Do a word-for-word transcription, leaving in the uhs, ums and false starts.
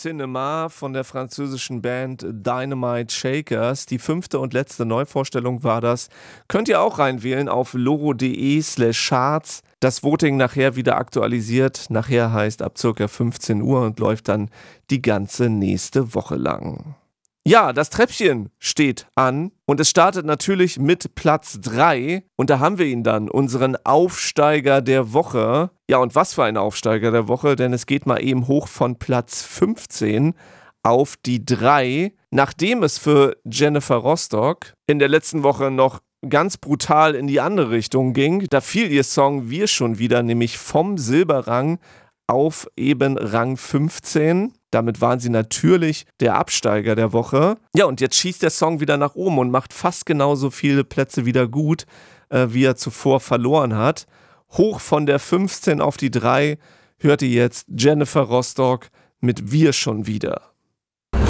Cinema von der französischen Band Dynamite Shakers. Die fünfte und letzte Neuvorstellung war das. Könnt ihr auch reinwählen auf loro.de slash charts. Das Voting nachher wieder aktualisiert. Nachher heißt ab circa fünfzehn Uhr und läuft dann die ganze nächste Woche lang. Ja, das Treppchen steht an und es startet natürlich mit Platz drei und da haben wir ihn dann, unseren Aufsteiger der Woche. Ja, und was für ein Aufsteiger der Woche, denn es geht mal eben hoch von Platz fünfzehn auf die drei, nachdem es für Jennifer Rostock in der letzten Woche noch ganz brutal in die andere Richtung ging. Da fiel ihr Song Wir schon wieder, nämlich vom Silberrang auf eben Rang fünfzehn. Damit waren sie natürlich der Absteiger der Woche. Ja, und jetzt schießt der Song wieder nach oben und macht fast genauso viele Plätze wieder gut, äh, wie er zuvor verloren hat. Hoch von der fünfzehn auf die drei hört ihr jetzt Jennifer Rostock mit Wir schon wieder.